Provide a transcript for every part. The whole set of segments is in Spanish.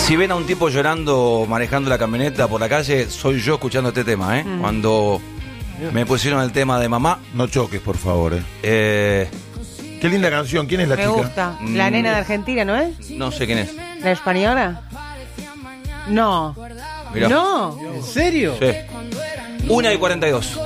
Si ven a un tipo llorando manejando la camioneta por la calle, soy yo escuchando este tema, ¿eh? Cuando me pusieron el tema de mamá. No choques, por favor, Qué linda canción. ¿Quién es la chica? Me gusta. La nena de Argentina, ¿no es? No sé quién es. ¿La española? No. Mirá. No. ¿En serio? Sí. 1:42.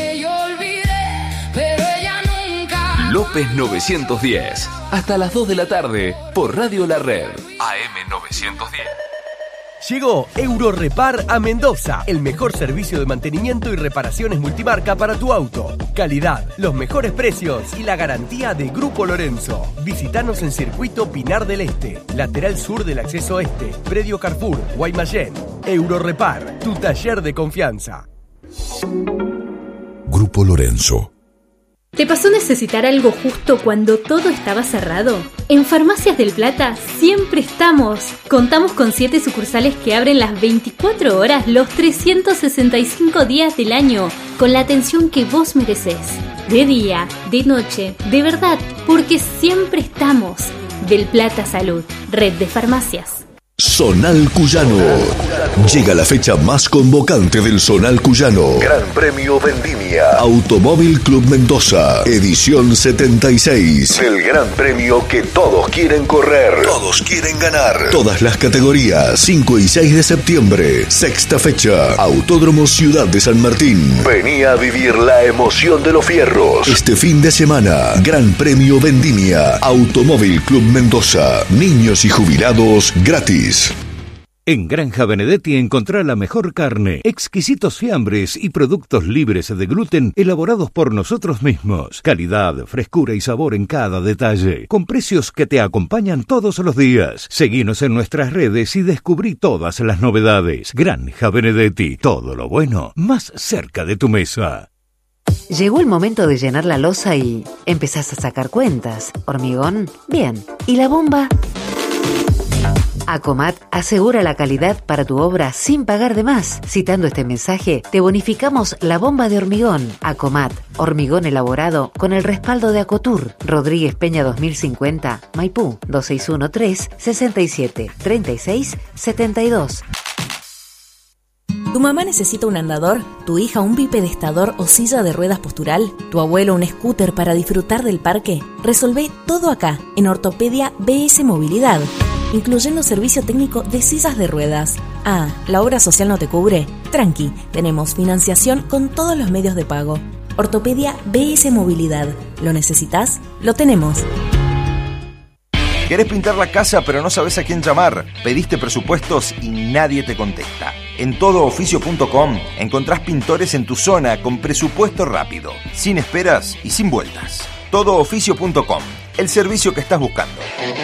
López 910. Hasta las 2 de la tarde por Radio La Red. AM 910. Llegó Eurorepar a Mendoza, el mejor servicio de mantenimiento y reparaciones multimarca para tu auto. Calidad, los mejores precios y la garantía de Grupo Lorenzo. Visítanos en Circuito Pinar del Este, lateral sur del acceso este, predio Carrefour, Guaymallén. Eurorepar, tu taller de confianza. Grupo Lorenzo. ¿Te pasó necesitar algo justo cuando todo estaba cerrado? En Farmacias del Plata siempre estamos. Contamos con 7 sucursales que abren las 24 horas los 365 días del año, con la atención que vos merecés. De día, de noche, de verdad, porque siempre estamos. Del Plata Salud, red de farmacias. Zonal Cuyano. Llega la fecha más convocante del Zonal Cuyano. Gran Premio Vendimia. Automóvil Club Mendoza. Edición 76. El gran premio que todos quieren correr. Todos quieren ganar. Todas las categorías. 5 y 6 de septiembre. Sexta fecha. Autódromo Ciudad de San Martín. Vení a vivir la emoción de los fierros. Este fin de semana. Gran Premio Vendimia. Automóvil Club Mendoza. Niños y jubilados gratis. En Granja Benedetti encontrá la mejor carne, exquisitos fiambres y productos libres de gluten elaborados por nosotros mismos. Calidad, frescura y sabor en cada detalle, con precios que te acompañan todos los días. Seguinos en nuestras redes y descubrí todas las novedades. Granja Benedetti, todo lo bueno más cerca de tu mesa. Llegó el momento de llenar la loza y empezás a sacar cuentas. ¿Hormigón? Bien. ¿Y la bomba? Acomat asegura la calidad para tu obra sin pagar de más. Citando este mensaje, te bonificamos la bomba de hormigón. Acomat, hormigón elaborado con el respaldo de Acotur. Rodríguez Peña 2050, Maipú, 2613-673672. ¿Tu mamá necesita un andador? ¿Tu hija un bipedestador o silla de ruedas postural? ¿Tu abuelo un scooter para disfrutar del parque? Resolvé todo acá, en Ortopedia BS Movilidad, incluyendo servicio técnico de sillas de ruedas. Ah, ¿la obra social no te cubre? Tranqui, tenemos financiación con todos los medios de pago. Ortopedia BS Movilidad. ¿Lo necesitas? Lo tenemos. ¿Querés pintar la casa pero no sabés a quién llamar? Pediste presupuestos y nadie te contesta. En todooficio.com encontrás pintores en tu zona con presupuesto rápido, sin esperas y sin vueltas. Todooficio.com, el servicio que estás buscando.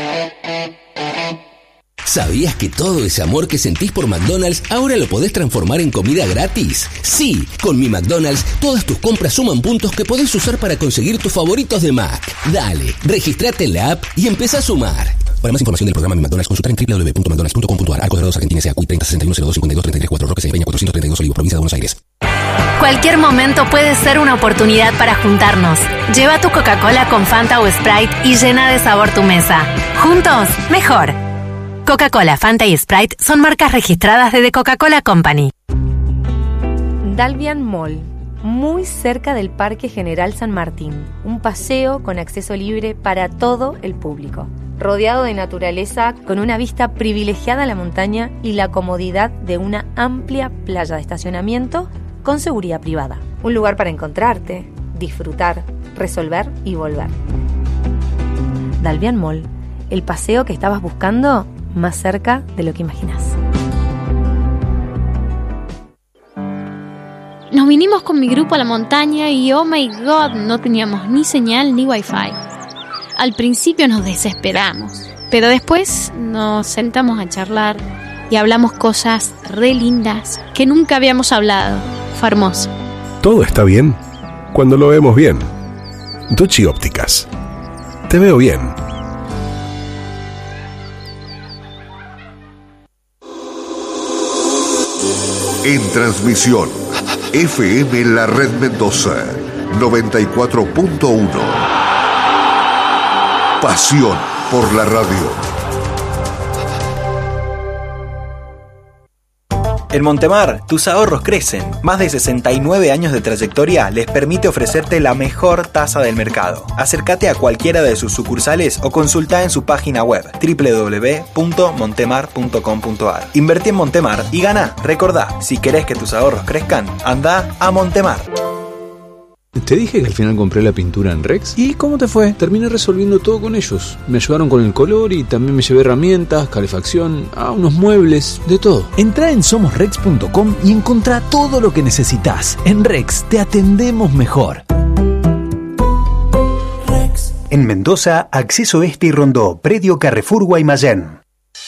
¿Sabías que todo ese amor que sentís por McDonald's ahora lo podés transformar en comida gratis? Sí, con Mi McDonald's todas tus compras suman puntos que podés usar para conseguir tus favoritos de Mac. Dale, registrate en la app y empezá a sumar. Para más información del programa Mi McDonald's, consultar en www.mcdonalds.com.ar. Arcos Dorados, Argentina, SACUI 306102523334, Roque Peña 432 Olivos, provincia de Buenos Aires. Cualquier momento puede ser una oportunidad para juntarnos. Lleva tu Coca-Cola con Fanta o Sprite y llena de sabor tu mesa. Juntos, mejor. Coca-Cola, Fanta y Sprite son marcas registradas de The Coca-Cola Company. Dalvian Mall, muy cerca del Parque General San Martín. Un paseo con acceso libre para todo el público. Rodeado de naturaleza, con una vista privilegiada a la montaña y la comodidad de una amplia playa de estacionamiento con seguridad privada. Un lugar para encontrarte, disfrutar, resolver y volver. Dalvian Mall, el paseo que estabas buscando más cerca de lo que imaginas. Nos vinimos con mi grupo a la montaña y oh my god, no teníamos ni señal ni wifi. Al principio nos desesperamos, pero después nos sentamos a charlar y hablamos cosas re lindas que nunca habíamos hablado. Fue hermoso. Todo está bien cuando lo vemos bien. Duchi Ópticas. Te veo bien. En transmisión, FM La Red Mendoza, 94.1. Pasión por la radio. En Montemar, tus ahorros crecen. Más de 69 años de trayectoria les permite ofrecerte la mejor tasa del mercado. Acércate a cualquiera de sus sucursales o consulta en su página web www.montemar.com.ar. Invertí en Montemar y gana. Recordá, si querés que tus ahorros crezcan, anda a Montemar. Te dije que al final compré la pintura en Rex. ¿Y cómo te fue? Terminé resolviendo todo con ellos. Me ayudaron con el color y también me llevé herramientas, calefacción, unos muebles, de todo. Entrá en somosrex.com y encontrá todo lo que necesitas. En Rex te atendemos mejor. En Mendoza, Acceso Este y Rondó, Predio Carrefour Guaymallén.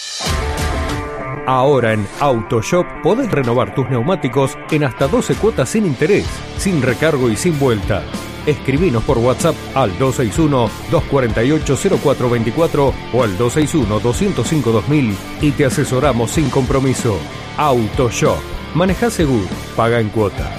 Ahora en AutoShop podés renovar tus neumáticos en hasta 12 cuotas sin interés, sin recargo y sin vuelta. Escribinos por WhatsApp al 261-248-0424 o al 261-205-2000 y te asesoramos sin compromiso. AutoShop. Manejá seguro, paga en cuotas.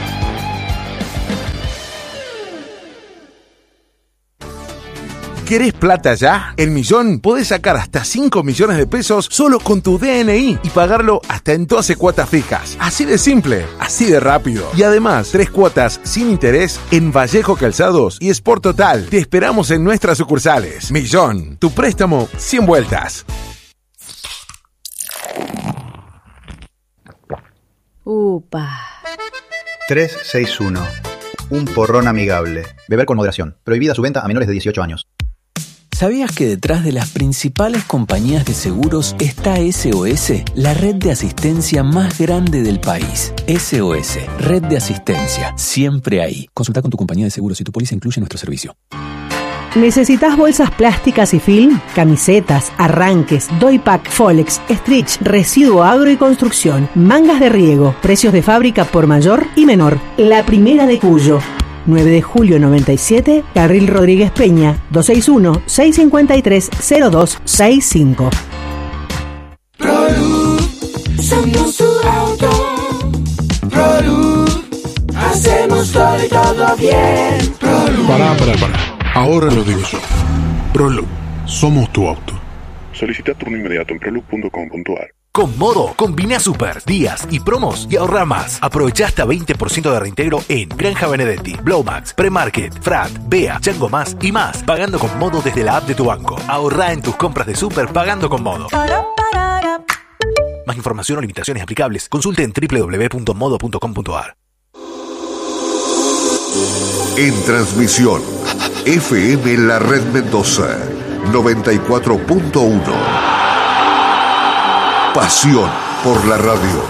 ¿Querés plata ya? En Millón podés sacar hasta 5 millones de pesos solo con tu DNI y pagarlo hasta en 12 cuotas fijas. Así de simple, así de rápido. Y además, 3 cuotas sin interés en Vallejo Calzados y Sport Total. Te esperamos en nuestras sucursales. Millón, tu préstamo sin vueltas. Upa. 361. Un porrón amigable. Beber con moderación. Prohibida su venta a menores de 18 años. ¿Sabías que detrás de las principales compañías de seguros está SOS, la red de asistencia más grande del país? SOS, red de asistencia, siempre ahí. Consulta con tu compañía de seguros si tu póliza incluye nuestro servicio. ¿Necesitas bolsas plásticas y film? Camisetas, arranques, doypack, Folex, stretch, residuo agro y construcción, mangas de riego, precios de fábrica por mayor y menor. La primera de Cuyo. 9 de julio 97, Carril Rodríguez Peña, 261-653-0265. ProLuz, somos tu auto. ProLuz, hacemos todo bien. ProLuz. Pará. Ahora lo digo yo. ProLuz, somos tu auto. Solicita turno inmediato en proluz.com.ar. Con Modo, combina super, días y promos y ahorra más. Aprovecha hasta 20% de reintegro en Granja Benedetti, Blowmax, Premarket, Frat, Bea, Chango Más y más, pagando con Modo desde la app de tu banco. Ahorra en tus compras de super pagando con Modo. Más información o limitaciones aplicables, consulte en www.modo.com.ar. En transmisión, FM La Red Mendoza, 94.1. Pasión por la radio.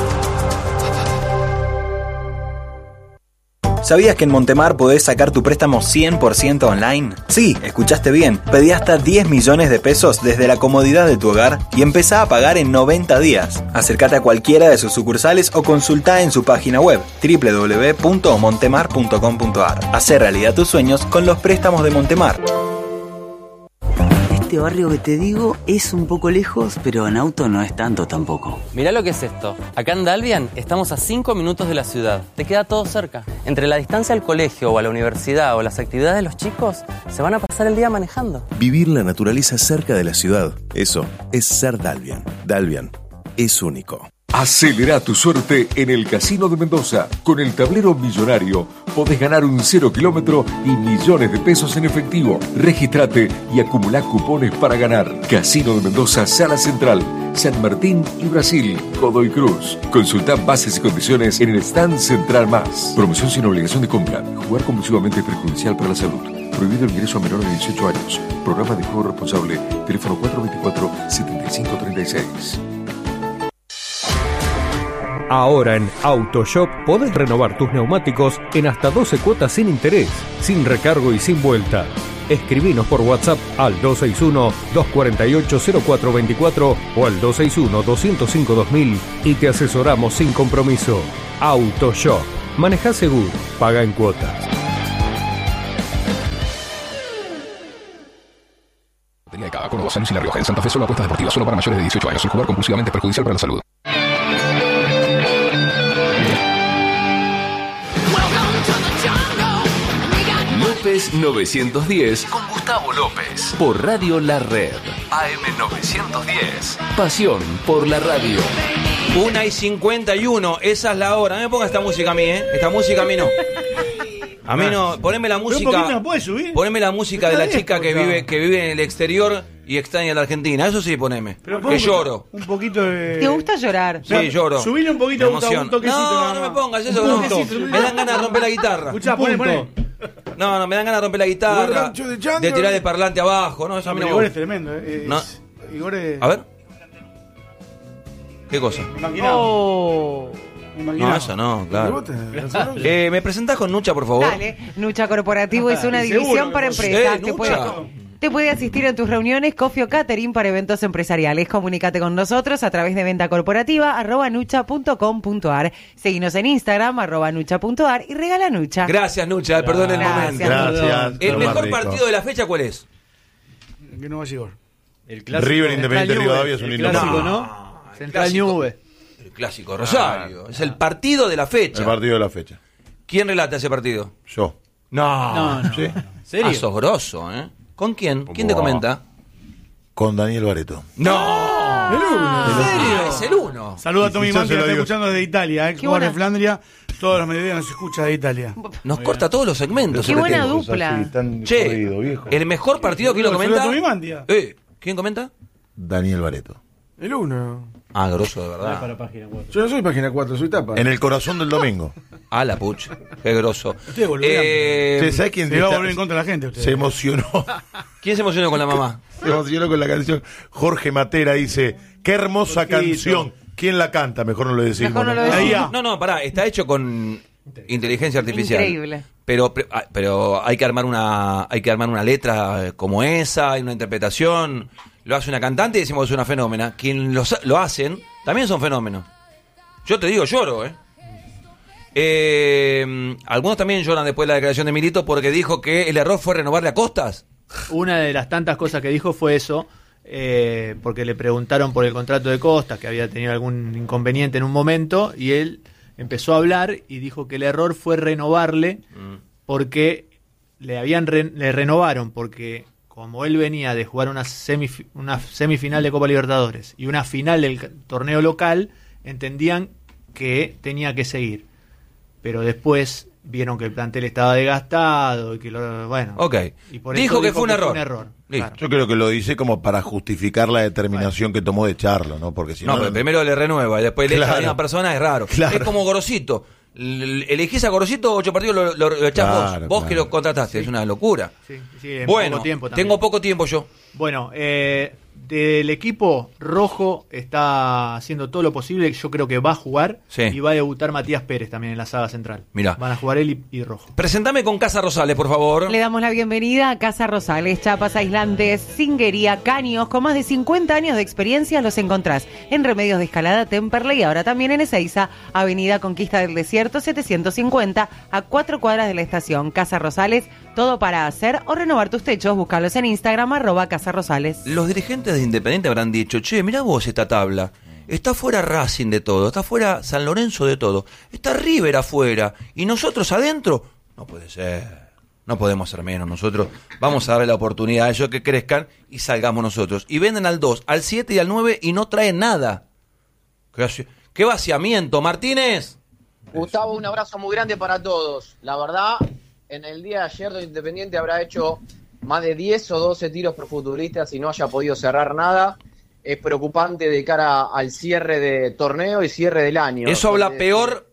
¿Sabías que en Montemar podés sacar tu préstamo 100% online? Sí, escuchaste bien. Pedí hasta 10 millones de pesos desde la comodidad de tu hogar y empezá a pagar en 90 días. Acércate a cualquiera de sus sucursales o consultá en su página web www.montemar.com.ar. Hacé realidad tus sueños con los préstamos de Montemar. Este barrio que te digo es un poco lejos, pero en auto no es tanto tampoco. Mirá lo que es esto. Acá en Dalvian estamos a 5 minutos de la ciudad. Te queda todo cerca. Entre la distancia al colegio o a la universidad o las actividades de los chicos, se van a pasar el día manejando. Vivir la naturaleza cerca de la ciudad. Eso es ser Dalvian. Dalvian es único. Acelera tu suerte en el Casino de Mendoza. Con el tablero millonario podés ganar un 0 kilómetro y millones de pesos en efectivo. Regístrate y acumulá cupones para ganar. Casino de Mendoza, Sala Central, San Martín y Brasil, Godoy Cruz. Consultá bases y condiciones en el stand Central Más. Promoción sin obligación de compra. Jugar compulsivamente es perjudicial para la salud. Prohibido el ingreso a menores de 18 años. Programa de juego responsable. Teléfono 424-7536. Ahora en AutoShop podés renovar tus neumáticos en hasta 12 cuotas sin interés, sin recargo y sin vuelta. Escribinos por WhatsApp al 261-248-0424 o al 261-205-2000 y te asesoramos sin compromiso. AutoShop. Manejá seguro, paga en cuotas. Tenía de Cava, Córdoba, San Luis y La Rioja. En Santa Fe solo apuestas deportivas, solo para mayores de 18 años. El jugar compulsivamente es perjudicial para la salud. 3910 con Gustavo López por Radio La Red. AM910. Pasión por la radio. 1:51, esa es la hora. No me ponga esta música a mí, Esta música a mí no. A mí no. Poneme la música. Poneme la música de la chica que vive en el exterior y extraña a la Argentina. Eso sí, poneme. Que lloro. Un poquito de... ¿Te gusta llorar? Sí, lloro. Subile un poquito un toquecito. No me pongas eso. No. Me dan ganas de romper la guitarra. Escuchá, poné. No, me dan ganas de romper la guitarra. De tirar el parlante abajo. No, eso a mí no. Igor es tremendo. Igor es... A ver. ¿Qué cosa? Oh. No, eso no, claro. ¿Me presentás con Nucha, por favor? Dale, Nucha Corporativo es una división para empresas. Te puede asistir en tus reuniones Coffee o Catering para eventos empresariales. Comunícate con nosotros a través de venta corporativa @nucha.com.ar. Seguinos en Instagram @nucha.ar y regala Nucha. Gracias, Nucha, perdón el momento. Gracias. ¿El mejor partido de la fecha cuál es? Que no va a llegar. El clásico. River Independiente Rivadavia es un lindo clásico, ¿no? Central Nube. El clásico Rosario. Es el partido de la fecha. El partido de la fecha. ¿Quién relata ese partido? Yo. No. ¿Sí? ¿Serio? Sos grosso, ¿Con quién? ¿Quién te comenta? Con Daniel Bareto. ¡No! El uno. ¿En serio? Es el uno. Saluda a Tommy Mann, que está escuchando desde Italia. Jugador de Flandria. Todos los mediodías nos escucha de Italia. Nos corta todos los segmentos. Qué buena dupla. Che, el mejor partido, ¿quién lo comenta? Tommy Mann, ¿Quién comenta? Daniel Bareto. El uno. Grosso, de verdad. Para página 4. Yo no soy página 4, soy tapa. En el corazón del domingo. La pucha. Qué grosso. ¿Sabes quién se va a volver en contra de la gente? Usted. Se emocionó. ¿Quién se emocionó con la mamá? Se emocionó con la canción. Jorge Matera dice: qué hermosa canción. ¿Quién la canta? Mejor no lo decimos. No, pará. Está hecho con inteligencia artificial. Increíble. Pero hay que armar una letra como esa, hay una interpretación. Lo hace una cantante y decimos que es una fenómena. Quien lo hacen también son fenómenos. Yo te digo, lloro, algunos también lloran después de la declaración de Milito porque dijo que el error fue renovarle a Costas. Una de las tantas cosas que dijo fue eso, porque le preguntaron por el contrato de Costas, que había tenido algún inconveniente en un momento, y él empezó a hablar y dijo que el error fue renovarle porque le renovaron porque como él venía de jugar una semifinal de Copa Libertadores y una final del torneo local, entendían que tenía que seguir. Pero después vieron que el plantel estaba desgastado y que y por dijo eso que fue un error. Claro. Yo creo que lo dice como para justificar la determinación que tomó de echarlo, ¿no? Porque si no, pero primero le renueva y después le echa a la misma persona, es raro. Claro. Es como Gorosito. Elegís a Gorosito, 8 partidos lo echás vos que lo contrataste. Es una locura. Bueno, tengo poco tiempo yo. Bueno, del equipo rojo está haciendo todo lo posible. Yo creo que va a jugar y va a debutar Matías Pérez también en la saga central. Mirá. Van a jugar él y rojo. Presentame con Casa Rosales, por favor. Le damos la bienvenida a Casa Rosales, chapas aislantes, cinguería, caños. Con más de 50 años de experiencia los encontrás en Remedios de Escalada, Temperley y ahora también en Ezeiza, Avenida Conquista del Desierto 750, a 4 cuadras de la estación. Casa Rosales, todo para hacer o renovar tus techos. Búscalos en Instagram @Casa Rosales. Los dirigentes de Independiente habrán dicho: che, mirá vos esta tabla, está fuera Racing de todo, está fuera San Lorenzo de todo, está River afuera y nosotros adentro. No puede ser, no podemos ser menos. Nosotros vamos a darle la oportunidad a ellos que crezcan y salgamos nosotros. Y venden al 2, al 7 y al 9 y no traen nada. ¡Qué vaciamiento, Martínez! Gustavo, un abrazo muy grande para todos. La verdad, en el día de ayer de Independiente habrá hecho más de 10 o 12 tiros por futuristas y no haya podido cerrar nada. Es preocupante de cara al cierre de torneo y cierre del año. Eso habla peor,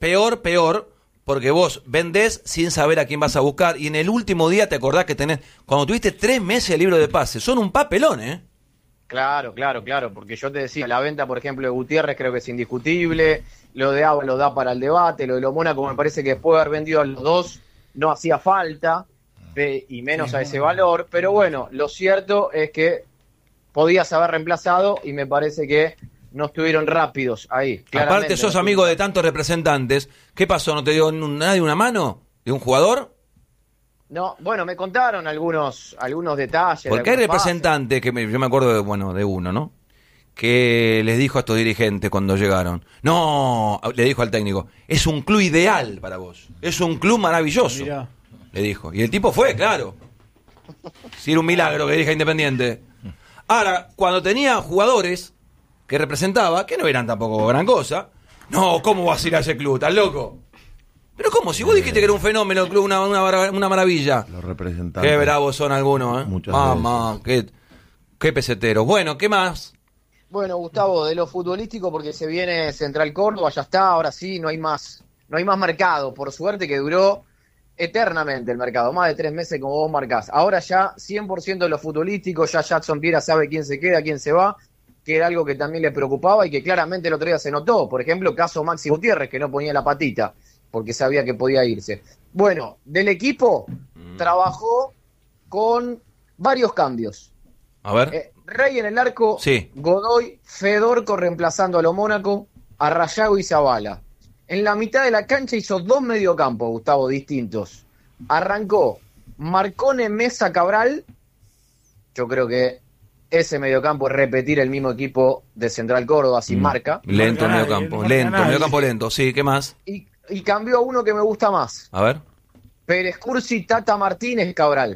porque vos vendés sin saber a quién vas a buscar y en el último día te acordás que tenés, cuando tuviste 3 meses de libro de pases, son un papelón, Claro, porque yo te decía, la venta, por ejemplo, de Gutiérrez creo que es indiscutible, lo de Ava lo da para el debate, lo de Lo Mónaco me parece que después de haber vendido a los dos no hacía falta, y menos a ese valor, pero bueno, lo cierto es que podías haber reemplazado y me parece que no estuvieron rápidos ahí. Aparte sos amigo de tantos representantes, ¿qué pasó? ¿No te dio nadie una mano de un jugador? No, bueno, me contaron algunos detalles. Porque hay representantes, yo me acuerdo de uno, ¿no? Que les dijo a estos dirigentes cuando llegaron, no, le dijo al técnico, es un club ideal para vos, es un club maravilloso. Mirá. le dijo. Y el tipo fue, claro. Si era un milagro que dirija Independiente. Ahora, cuando tenía jugadores que representaba, que no eran tampoco gran cosa, no, ¿cómo vas a ir a ese club? ¿Estás loco? Pero ¿cómo? Si vos dijiste que era un fenómeno el club, una maravilla. Los representantes. Qué bravos son algunos, ¿eh? Mamá, qué peseteros. Bueno, ¿qué más? Bueno, Gustavo, de lo futbolístico, porque se viene Central Córdoba, ya está, ahora sí, no hay más mercado. Por suerte que duró eternamente el mercado, más de 3 meses como vos marcás. Ahora ya 100% de lo futbolístico, ya Jackson Viera sabe quién se queda, quién se va, que era algo que también le preocupaba y que claramente el otro día se notó. Por ejemplo, caso Maxi Gutiérrez, que no ponía la patita, porque sabía que podía irse. Bueno, del equipo trabajó con varios cambios. A ver. Rey en el arco, sí. Godoy, Fedorco reemplazando a lo Mónaco, a Rayago y Zavala. En la mitad de la cancha hizo 2 mediocampos, Gustavo, distintos. Arrancó Marcone, Mesa, Cabral. Yo creo que ese mediocampo es repetir el mismo equipo de Central Córdoba sin marca. Lento el mediocampo, lento, sí, ¿qué más? Y cambió a uno que me gusta más. A ver. Pérez Cursi, Tata Martínez, Cabral.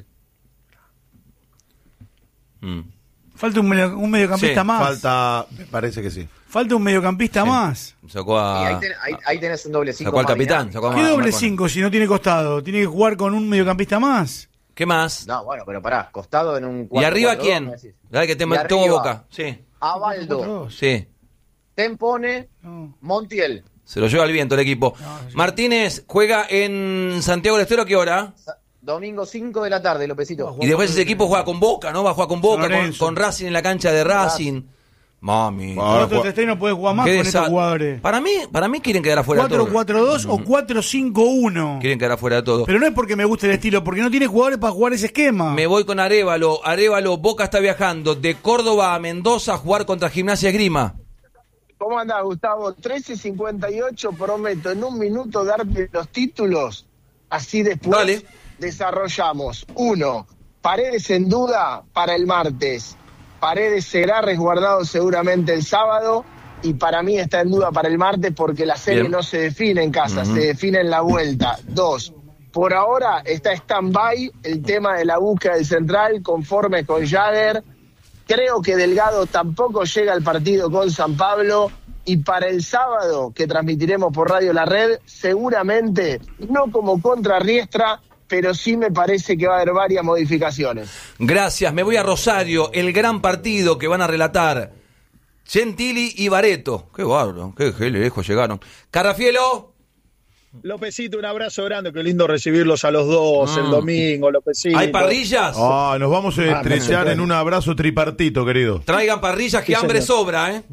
Falta un mediocampista más. Me parece que sí. Falta un mediocampista más. Sacó a... ahí tenés un doble 5. Sacó al capitán. ¿Qué doble 5 si no tiene costado? ¿Tiene que jugar con un mediocampista más? ¿Qué más? No, bueno, pero pará, costado en un 4-4-2. ¿Y arriba quién? Dale que tengo Boca. Sí. Abaldo. Sí. Tempone, Montiel. Se lo lleva al viento el equipo. Martínez juega en Santiago del Estero, ¿a qué hora? Domingo 5 de la tarde, Lopecito. Y después ese equipo juega con Boca, ¿no? Va a jugar con Boca, con Racing en la cancha de Racing. Mami. Otro Testén no puede jugar más con estos jugadores. Para mí quieren quedar afuera de todo. 4-4-2 o 4-5-1. Quieren quedar afuera de todo. Pero no es porque me guste el estilo, porque no tiene jugadores para jugar ese esquema. Me voy con Arévalo. Boca está viajando de Córdoba a Mendoza a jugar contra Gimnasia Esgrima. ¿Cómo andás, Gustavo? 13:58, prometo en un minuto darte los títulos. Así después desarrollamos. 1. Paredes en duda para el martes. Paredes será resguardado seguramente el sábado. Y para mí está en duda para el martes porque la serie no se define en casa, se define en la vuelta. 2. Por ahora está stand-by el tema de la búsqueda del central, conforme con Jagger. Creo que Delgado tampoco llega al partido con San Pablo. Y para el sábado, que transmitiremos por Radio La Red, seguramente, no como contra Riestra, pero sí me parece que va a haber varias modificaciones. Gracias, me voy a Rosario, el gran partido que van a relatar Gentili y Bareto. Qué bárbaro, qué lejos llegaron. Carrafielo. Lopecito, un abrazo grande, qué lindo recibirlos a los dos el domingo, Lopecito. ¿Hay parrillas? Nos vamos a estrechar en un abrazo tripartito, querido. Traigan parrillas que hambre sobra, ¿eh?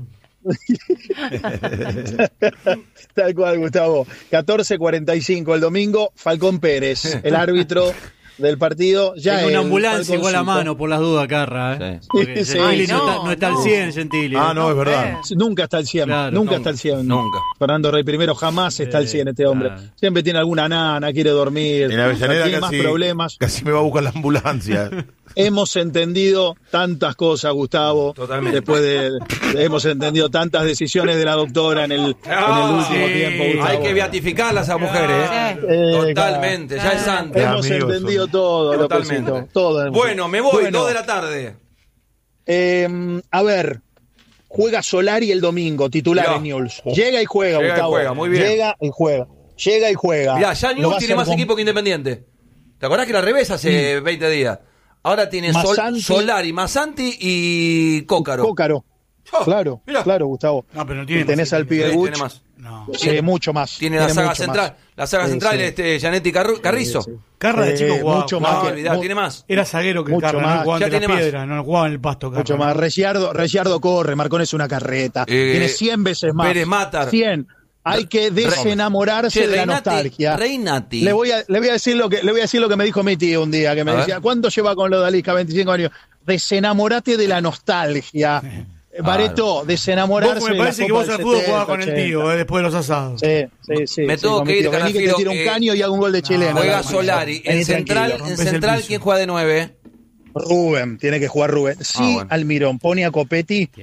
Tal cual, Gustavo. 14:45 el domingo, Falcón Pérez, el árbitro del partido. Ya tiene una ambulancia igual a mano por las dudas, Carra. Sí. Gentili no está al 100, Gentili. No, es verdad. Nunca está al 100. Claro, nunca está al 100. Nunca. Fernando Rey primero jamás está al 100 este hombre. Claro. Siempre tiene alguna nana, quiere dormir. En Avellaneda tiene más problemas. Casi me va a buscar la ambulancia. Hemos entendido tantas cosas, Gustavo. Totalmente. Después hemos entendido tantas decisiones de la doctora en el último tiempo, Gustavo. Hay que beatificarlas a mujeres, totalmente, ya es santo. Hemos entendido todo, totalmente. Todo. Bueno, me voy, 2 de la tarde. A ver, juega Solari el domingo, titular en Newell's. Llega y juega, Gustavo. Juega, muy bien. Llega y juega. Mirá, ya Newell's tiene más equipo que Independiente. ¿Te acordás que era al revés hace 20 días? Ahora tiene Solari, Massanti y Cócaro. Claro, Gustavo. No, pero no tiene. Tenés al pibe Buch. Tiene más. No. Sí, mucho más. Tiene la saga central. La saga central, Gianetti Carrizo. Sí. Carra de chico jugaba. Mucho más. Tiene más. Era zaguero que Carra, no jugaba en la piedra, no jugaba en el pasto. Carra. Mucho más. Reciardo corre, Marcón es una carreta. Tiene 100 veces más. Pérez Matar. 100. Hay que desenamorarse de la nostalgia. Reinati. Le voy a decir lo que me dijo mi tío un día, que me decía, ¿cuánto lleva con lo de Alisca? 25 años. Desenamorate de la nostalgia. Bareto, desenamorarse. Me parece que vos al fútbol jugabas con el tío, después de los asados. Sí. Me tengo que ir, Vení que te tiro un caño y hago un gol de chileno. Juega Solari. En central, ¿quién juega de 9? Rubén, tiene que jugar Rubén. Sí, Almirón, pone a Copetti.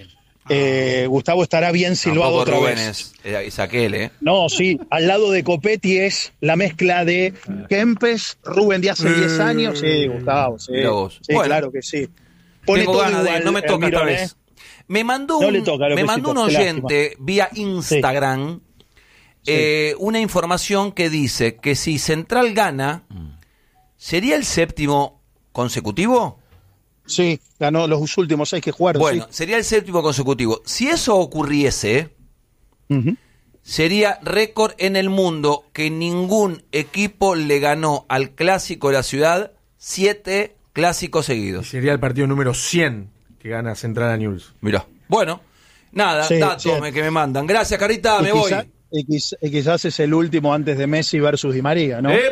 Gustavo estará bien silbado otra Rubén vez. es aquel, ¿eh? No, sí, al lado de Copetti es la mezcla de Kempes, Rubén de hace 10 años. Sí, Gustavo, sí. Mirá vos. Sí, Bueno, claro que sí. Pone tengo todo ganas igual, de... No me toca esta Mirón, vez. Me mandó No le toca, me Lópezito, mandó un qué oyente vía Instagram una información que dice que si Central gana, ¿sería el 7º consecutivo? Sí, ganó los últimos 6 que jugaron. Bueno, sería el 7º consecutivo. Si eso ocurriese, sería récord en el mundo que ningún equipo le ganó al Clásico de la Ciudad 7 clásicos seguidos. Sería el partido número 100 que gana Central a News. Mirá. Bueno, nada, datos que me mandan. Gracias, Carita, me voy. Y quizás es el último antes de Messi versus Di María, ¿no?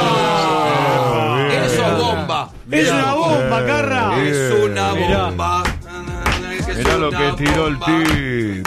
¡Epa! Eso es bomba. Es una bomba, Carra. Es una bomba. Mirá lo que tiró el tío.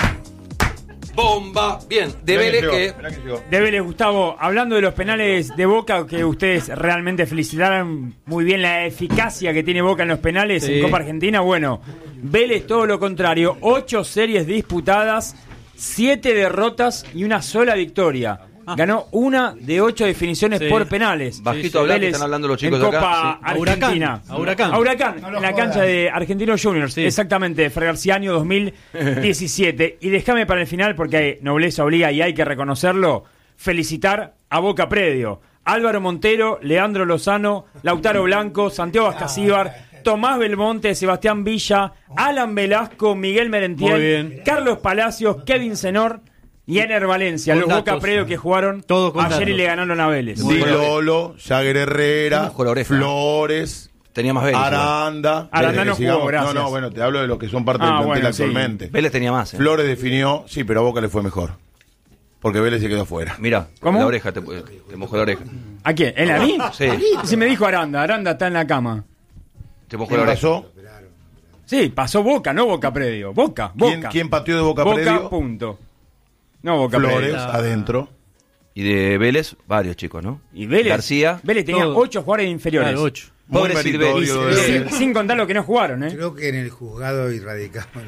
Bomba. Bien, de Vélez que... De Vélez, Gustavo, hablando de los penales de Boca, que ustedes realmente felicitaron muy bien la eficacia que tiene Boca en los penales en Copa Argentina. Bueno, Vélez todo lo contrario, 8 series disputadas, 7 derrotas y una sola victoria. Ganó 1 de 8 definiciones por penales. Bajito hablar, que están hablando los chicos en de acá. Copa Argentina. A Huracán. A Huracán, en la cancha de Argentinos Juniors. Exactamente, Fray García, año 2017. Y déjame para el final, porque nobleza obliga y hay que reconocerlo, felicitar a Boca Predio. Álvaro Montero, Leandro Lozano, Lautaro Blanco, Santiago Ascasíbar, Tomás Belmonte, Sebastián Villa, Alan Velasco, Miguel Merentiel, Carlos Palacios, Kevin Senor y Ener Valencia, los Boca Predio que jugaron ayer y le ganaron a Vélez. Di Lolo, Jagger Herrera, Flores, tenía más Vélez. Aranda. Aranda no jugó, gracias. No, bueno, te hablo de los que son parte del plantel actualmente. Vélez tenía más. Flores definió, sí, pero a Boca le fue mejor. Porque Vélez se quedó fuera. Mirá, ¿cómo? La oreja, te mojó la oreja. ¿A quién? ¿En a mí? Sí. Sí, me dijo Aranda está en la cama. Te mojó la oreja. ¿Pasó? Sí, pasó Boca, no Boca Predio. Boca. ¿Quién pateó de Boca Predio? Boca, punto. No Boca Flores, Predio. adentro. Y de Vélez, varios chicos, ¿no? Y Vélez. García. Vélez tenía 8 jugadores inferiores. Claro, 8. Pobre Silveri. Sin contar los que no jugaron, ¿eh? Creo que en el juzgado y radicamos